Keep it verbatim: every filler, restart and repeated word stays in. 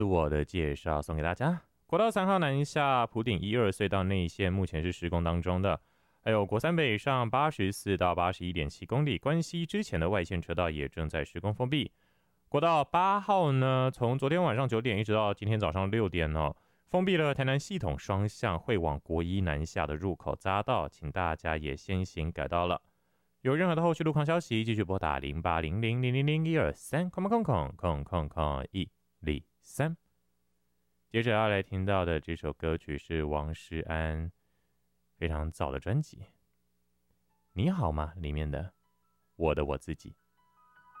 我的介绍送给大家。国道三号南下埔顶一二隧道内线目前是施工当中的，还有国三北上八十四到八十一点七公里，关西之前的外线车道也正在施工封闭。国道八号呢，从昨天晚上九点一直到今天早上六点哦，封闭了台南系统双向会往国一南下的入口匝道，请大家也先行改道了。有任何的后续路况消息，继续拨打零八零零零零零一二三空空空空空空一零三。接着要来听到的这首歌曲是王诗安非常早的专辑《你好吗》里面的《我的我自己》。